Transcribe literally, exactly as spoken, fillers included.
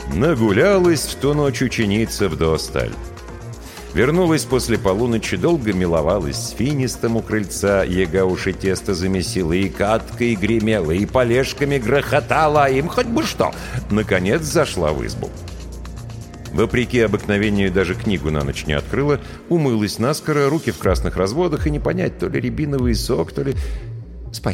Нагулялась в ту ночь ученица вдосталь. Вернулась после полуночи, долго миловалась с финистом у крыльца, яга уши тесто замесила, и каткой гремела, и полежками грохотала, а им хоть бы что. Наконец зашла в избу. Вопреки обыкновению даже книгу на ночь не открыла, умылась наскоро, руки в красных разводах, и не понять, то ли рябиновый сок, то ли...